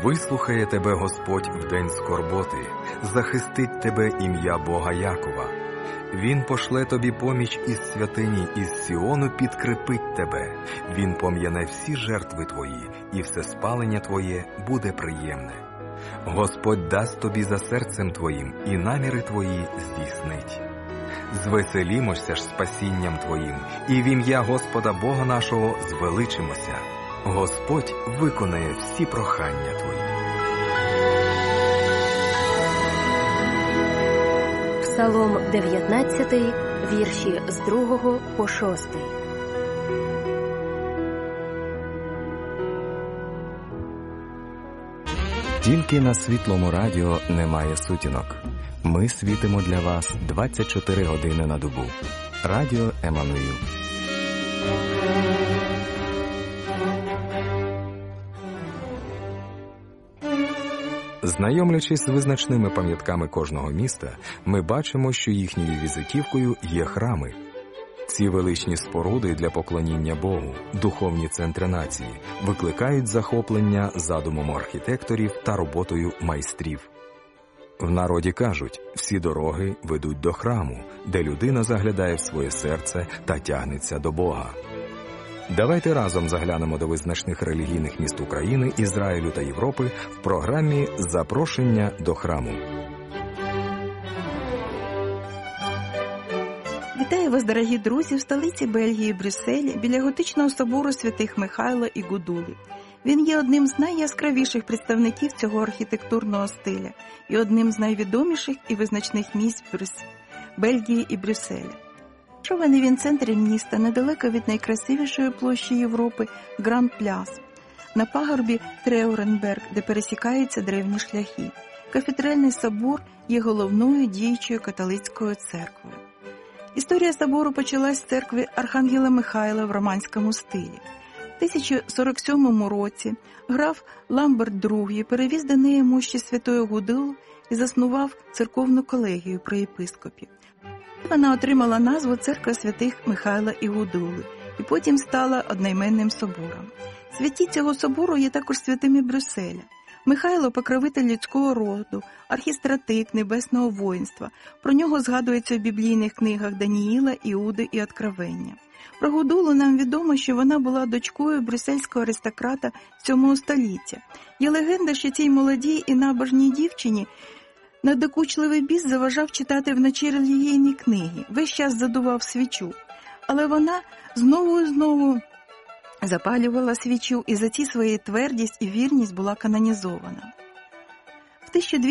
Вислухає тебе Господь в день скорботи, захистить тебе ім'я Бога Якова. Він пошле тобі поміч із святині, із Сіону підкріпить тебе. Він пом'яне всі жертви твої, і все спалення твоє буде приємне. Господь дасть тобі за серцем твоїм, і наміри твої здійснить. Звеселімося ж спасінням твоїм, і в ім'я Господа Бога нашого звеличимося. Господь виконає всі прохання твої. Псалом 19, вірші з 2 по 6. Тільки на Світлому радіо немає сутінок. Ми світимо для вас 24 години на добу. Радіо Еммануїл. Знайомлячись з визначними пам'ятками кожного міста, ми бачимо, що їхньою візитівкою є храми. Ці величні споруди для поклоніння Богу, духовні центри нації, викликають захоплення задумом архітекторів та роботою майстрів. В народі кажуть, всі дороги ведуть до храму, де людина заглядає в своє серце та тягнеться до Бога. Давайте разом заглянемо до визначних релігійних міст України, Ізраїлю та Європи в програмі «Запрошення до храму». Вітаю вас, дорогі друзі, в столиці Бельгії, Брюсселі, біля готичного собору святих Михайла і Гудули. Він є одним з найяскравіших представників цього архітектурного стиля і одним з найвідоміших і визначних місць Бельгії і Брюсселя. Розташований він в центрі міста, недалеко від найкрасивішої площі Європи – Гранд-Пляс, на пагорбі Треуренберг, де пересікаються древні шляхи. Кафедральний собор є головною діючою католицькою церквою. Історія собору почалась з церкви Архангела Михайла в романському стилі. В 1047 році граф Ламберт II перевіз до неї мощі святої Гудули і заснував церковну колегію при єпископі. Вона отримала назву «Церква святих Михайла і Гудули» і потім стала одноіменним собором. Святі цього собору є також святими Брюсселя. Михайло – покровитель людського роду, архістратик небесного воїнства. Про нього згадується в біблійних книгах Даніїла, Іуди і Откровення. Про Гудулу нам відомо, що вона була дочкою брюссельського аристократа 7 століття. Є легенда, що цій молодій і набожній дівчині надокучливий біс заважав читати вночі релігійні книги, весь час задував свічу. Але вона знову і знову запалювала свічу, і за ці свої твердість і вірність була канонізована. В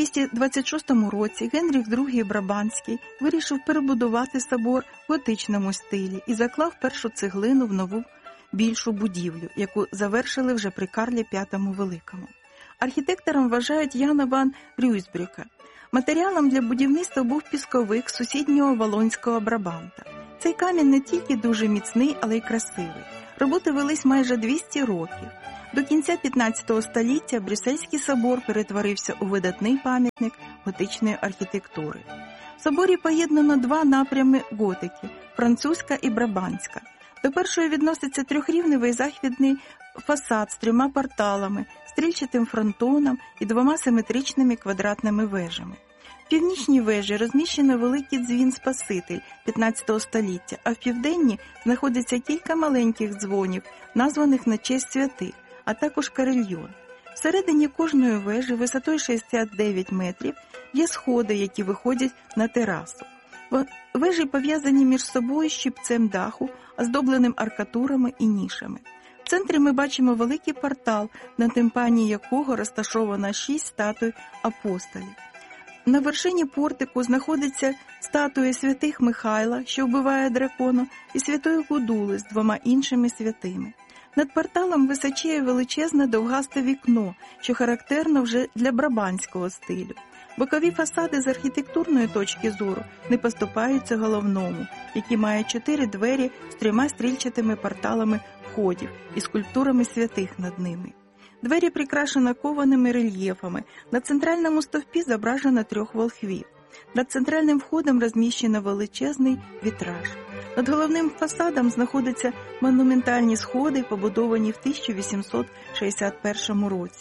1226 році Генріх II Брабанський вирішив перебудувати собор в готичному стилі і заклав першу цеглину в нову більшу будівлю, яку завершили вже при Карлі V Великому. Архітектором вважають Яна ван Рюйсбрюка. Матеріалом для будівництва був пісковик з сусіднього Валонського Брабанта. Цей камінь не тільки дуже міцний, але й красивий. Роботи велись майже 200 років. До кінця 15 століття Брюссельський собор перетворився у видатний пам'ятник готичної архітектури. В соборі поєднано два напрями готики – французька і брабанська. До першої відноситься трьохрівневий західний фасад з 3 порталами, стрільчатим фронтоном і 2 симетричними квадратними вежами. В північній вежі розміщено великий дзвін-спаситель 15 століття, а в південній знаходиться кілька маленьких дзвонів, названих на честь святих, а також карельйон. Всередині кожної вежі висотою 69 метрів є сходи, які виходять на терасу. Вежі пов'язані між собою щипцем даху, оздобленим аркатурами і нішами. В центрі ми бачимо великий портал, на тимпані якого розташовано 6 статуй апостолів. На вершині портику знаходиться статуя святих Михайла, що вбиває дракона, і святої Гудули з 2 іншими святими. Над порталом височіє величезне довгасте вікно, що характерно вже для брабанського стилю. Бокові фасади з архітектурної точки зору не поступаються головному, який має 4 двері з 3 стрільчатими порталами входів і скульптурами святих над ними. Двері прикрашені кованими рельєфами, на центральному стовпі зображено 3 волхвів. Над центральним входом розміщено величезний вітраж. Над головним фасадом знаходяться монументальні сходи, побудовані в 1861 році.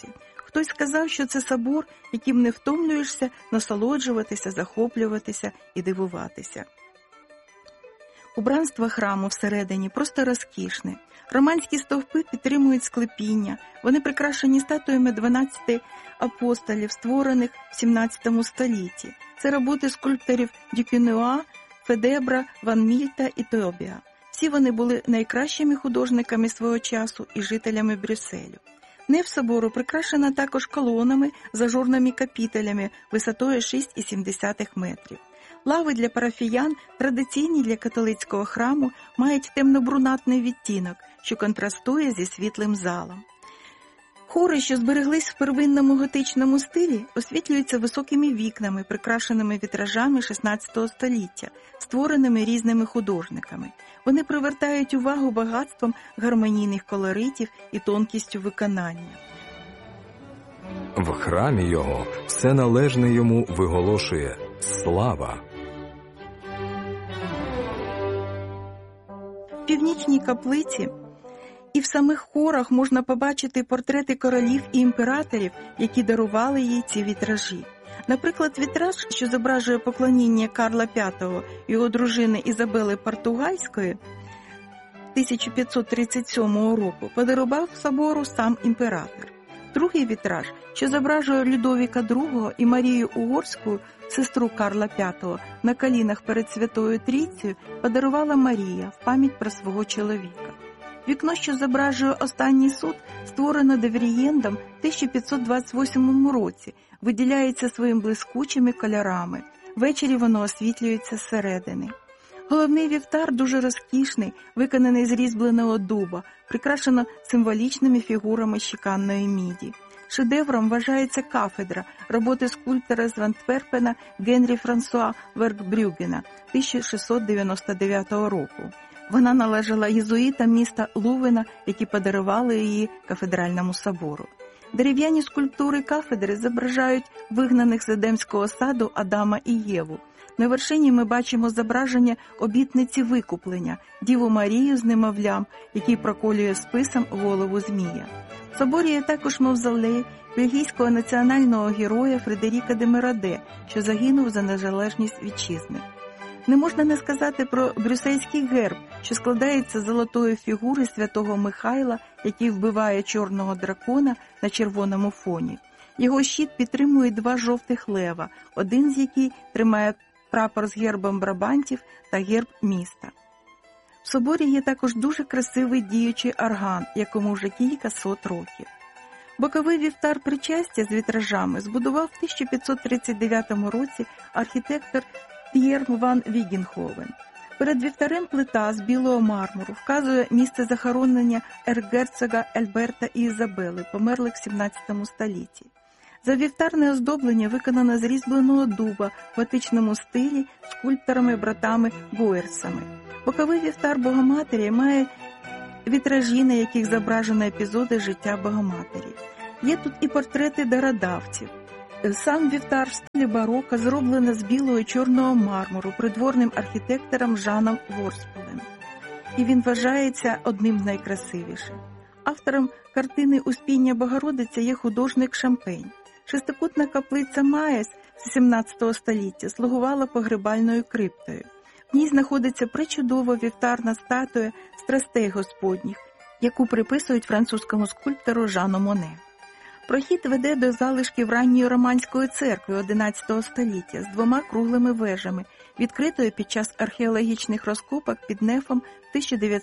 Хтось сказав, що це собор, яким не втомлюєшся насолоджуватися, захоплюватися і дивуватися. Убранство храму всередині просто розкішне. Романські стовпи підтримують склепіння. Вони прикрашені статуями 12 апостолів, створених в 17 столітті. Це роботи скульпторів Дюкюнуа, Федебра, Ван Мільта і Тобіа. Всі вони були найкращими художниками свого часу і жителями Брюсселю. Неф собору прикрашена також колонами з ажурними капітелями висотою 6,7 метрів. Лави для парафіян, традиційні для католицького храму, мають темно-брунатний відтінок, що контрастує зі світлим залом. Хори, що збереглись в первинному готичному стилі, освітлюються високими вікнами, прикрашеними вітражами XVI століття, створеними різними художниками. Вони привертають увагу багатством гармонійних колоритів і тонкістю виконання. В храмі його все належне йому виголошує «Слава». В північній каплиці і в самих хорах можна побачити портрети королів і імператорів, які дарували їй ці вітражі. Наприклад, вітраж, що зображує поклоніння Карла V і його дружини Ізабели Португальської 1537 року, подарував собору сам імператор. Другий вітраж, що зображує Людовіка II і Марію Угорську, сестру Карла V, на колінах перед Святою Трійцею, подарувала Марія в пам'ять про свого чоловіка. Вікно, що зображує Останній суд, створено Деврієндом в 1528 році, виділяється своїм блискучими кольорами. Ввечері воно освітлюється зсередини. Головний вівтар дуже розкішний, виконаний з різьбленого дуба, прикрашено символічними фігурами з чеканної міді. Шедевром вважається кафедра роботи скульптора з Антверпена Генрі Франсуа Веркбрюгена 1699 року. Вона належала єзуїтам міста Лувена, які подарували її кафедральному собору. Дерев'яні скульптури кафедри зображають вигнаних з Едемського саду Адама і Єву. На вершині ми бачимо зображення обітниці викуплення, Діву Марію з немовлям, який проколює списом голову змія. В соборі є також мавзолей бельгійського національного героя Фредеріка де Мераде, що загинув за незалежність вітчизни. Не можна не сказати про брюссельський герб, що складається з золотої фігури святого Михайла, який вбиває чорного дракона на червоному фоні. Його щит підтримує 2 жовтих лева, один з яких тримає прапор з гербом Брабантів та герб міста. В соборі є також дуже красивий діючий орган, якому вже кілька сот років. Боковий вівтар причастя з вітражами збудував в 1539 році архітектор П'єр ван Вігенховен. Перед вівтарем плита з білого мармуру вказує місце захоронення ерцгерцога Альберта і Ізабели, померлих в 17 столітті. Завівтарне оздоблення виконано з різьбленого дуба в готичному стилі скульпторами-братами Гуерсами. Боковий вівтар Богоматері має вітражі, на яких зображено епізоди життя Богоматері. Є тут і портрети дародавців. Сам вівтар в стилі бароко зроблено з білого і чорного мармуру придворним архітектором Жаном Ворсполем. І він вважається одним з найкрасивіших. Автором картини «Успіння Богородиця» є художник Шампень. Шестикутна каплиця Маєс з 17 століття слугувала погребальною криптою. В ній знаходиться пречудова вівтарна статуя страстей Господніх, яку приписують французькому скульптору Жану Моне. Прохід веде до залишків ранньої романської церкви XI століття з 2 круглими вежами, відкритої під час археологічних розкопок під Нефом в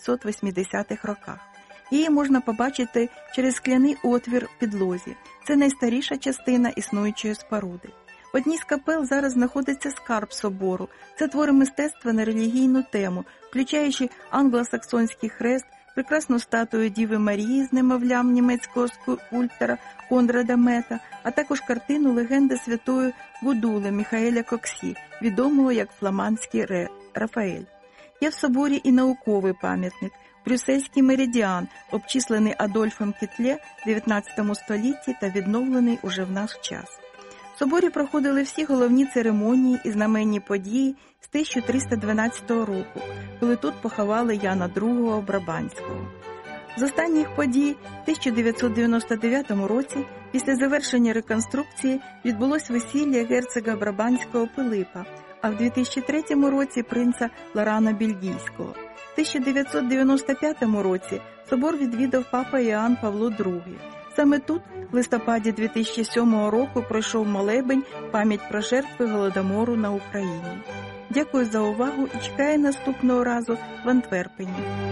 1980-х роках. Її можна побачити через скляний отвір в підлозі. Це найстаріша частина існуючої споруди. В одній з капел зараз знаходиться скарб собору. Це твори мистецтва на релігійну тему, включаючи англосаксонський хрест, прекрасну статую Діви Марії з немовлям німецького скульптора Конрада Мета, а також картину «Легенда святої Гудули» Міхаеля Коксі, відомого як фламандський Рафаель. Є в соборі і науковий пам'ятник – Брюссельський меридіан, обчислений Адольфом Кетле в 19 столітті та відновлений уже в наш час. В соборі проходили всі головні церемонії і знаменні події з 1312 року, коли тут поховали Яна II Брабанського. З останніх подій в 1999 році, після завершення реконструкції, відбулось весілля герцога Брабанського Пилипа, а в 2003 році принца Лорана Бельгійського. В 1995 році собор відвідав папа Іоанн Павло II. Саме тут, в листопаді 2007 року, пройшов молебень «Пам'ять про жертви Голодомору на Україні». Дякую за увагу і чекаю наступного разу в Антверпені.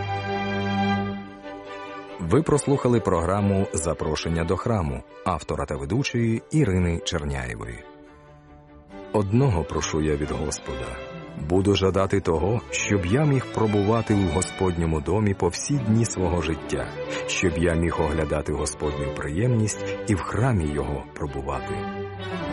Ви прослухали програму «Запрошення до храму» автора та ведучої Ірини Черняєвої. Одного прошу я від Господа. Буду жадати того, щоб я міг пробувати у Господньому домі по всі дні свого життя, щоб я міг оглядати Господню приємність і в храмі Його пробувати.